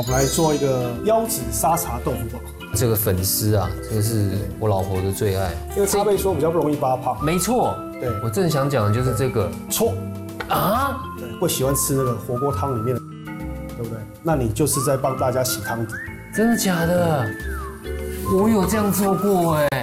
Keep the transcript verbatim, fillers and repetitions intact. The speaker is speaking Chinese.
我们来做一个腰子沙茶豆腐吧。 这个粉丝啊，这个是我老婆的最爱， 因为咖啡说比较不容易发胖。 没错， 对， 我正想讲的就是这个。 错啊， 对，会喜欢吃那个火锅汤里面的，对不对？那你就是在帮大家洗汤底。 真的假的？我有这样做过哎。